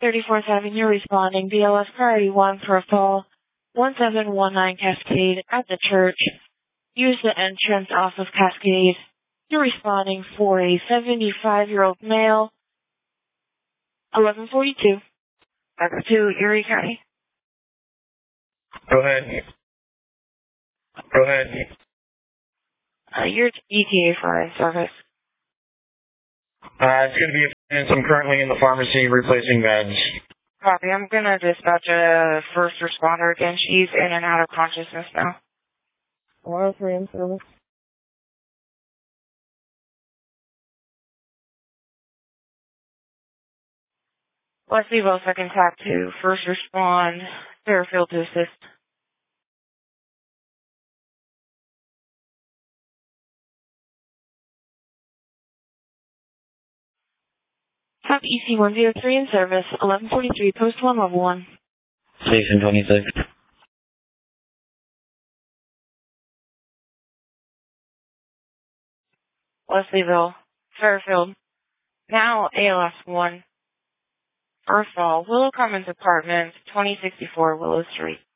34th Avenue responding BLS Priority 1 for a fall 1719 Cascade at the church. Use the entrance off of Cascade. You're responding for a 75-year-old male. 1142. Back to Erie County. Go ahead. Your ETA for service. It's going to be a few minutes. I'm currently in the pharmacy replacing meds. Copy. I'm going to dispatch a first responder again. She's in and out of consciousness now. 103 in service. Let's leave a second tap to first respond. Fairfield to assist. Tap EC103 in service. 1143, post 1 level 1. Station 26. Leslieville, Fairfield. Now ALS 1. First of all, Willow Commons Apartments, 2064 Willow Street.